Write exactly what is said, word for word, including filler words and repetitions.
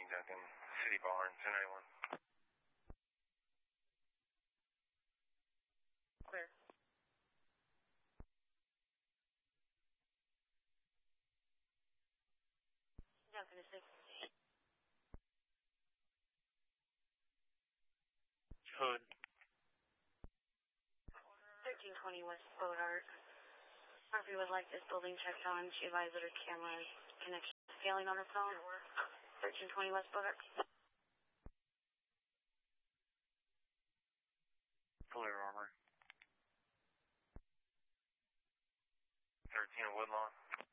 Dean Duncan, City Barn, ten ninety-one. Clear. Duncan is six. Hood. thirteen twenty West Boulevard. Murphy would like this building checked on. She advised that her camera connection is failing on her phone. thirteen twenty West Boulevard. Clear, Armor. thirteen Woodlawn.